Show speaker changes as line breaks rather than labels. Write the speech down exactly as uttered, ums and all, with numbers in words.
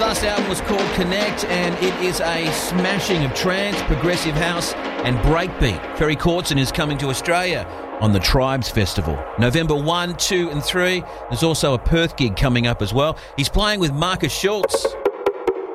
last album was called Connect, and it is a smashing of trance, progressive house and breakbeat. Ferry Cortzen is coming to Australia on the Tribes Festival. November first, two and three. There's also a Perth gig coming up as well. He's playing with Marcus Schultz.